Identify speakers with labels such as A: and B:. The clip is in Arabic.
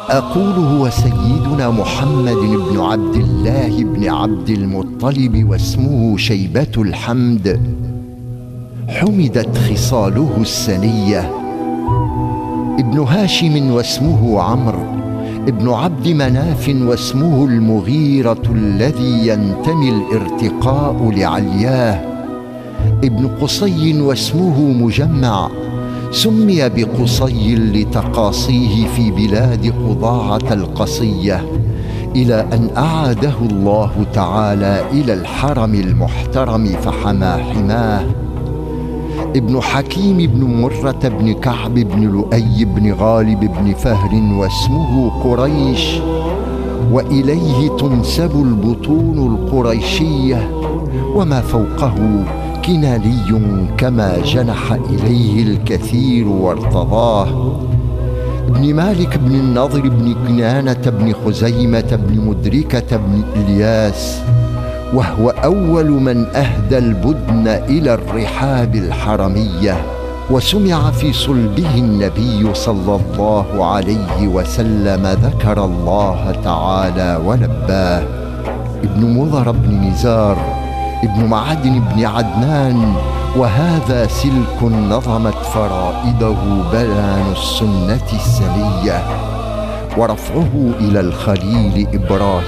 A: أقول هو سيدنا محمد بن عبد الله بن عبد المطلب، واسمه شيبة الحمد. حمدت خصاله السنية. ابن هاشم واسمه عمرو، ابن عبد مناف واسمه المغيرة الذي ينتمي الارتقاء لعلياه. ابن قصي واسمه مجمع، سمي بقصي لتقاصيه في بلاد قضاعة القصية، إلى أن أعاده الله تعالى إلى الحرم المحترم فحمى حماه. ابن حكيم بن مرة بن كعب بن لؤي بن غالب بن فهر واسمه قريش، وإليه تنسب البطون القريشية، وما فوقه كناني كما جنح إليه الكثير وارتضاه. ابن مالك بن النضر بن كنانة بن خزيمة بن مدركة بن إلياس، وهو أول من أهدى البدن إلى الرحاب الحرمية، وسمع في صلبه النبي صلى الله عليه وسلم ذكر الله تعالى ولباه. ابن مضر بن نزار، ابن معدن بن عدنان، وهذا سلك نظمت فرائده بيان السنة السنية، ورفعه إلى الخليل إبراهيم